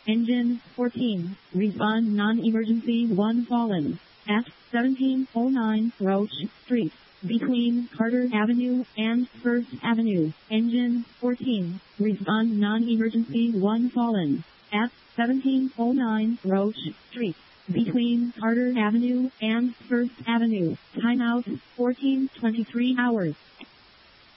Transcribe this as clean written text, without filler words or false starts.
Engine 14. Respond non-emergency 1 fallen. At 1709 Roach Street. Between Carter Avenue and First Avenue. Engine 14. Respond non-emergency 1 fallen. At 1709 Roach Street. Between Carter Avenue and First Avenue. Timeout 14:23 hours.